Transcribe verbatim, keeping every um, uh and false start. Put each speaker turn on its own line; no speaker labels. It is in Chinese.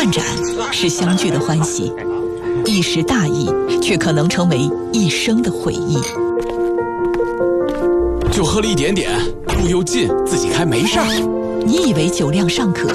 断盏是相聚的欢喜，一时大意却可能成为一生的回忆。
就喝了一点点，路又近，自己开没事儿。
你以为酒量尚可，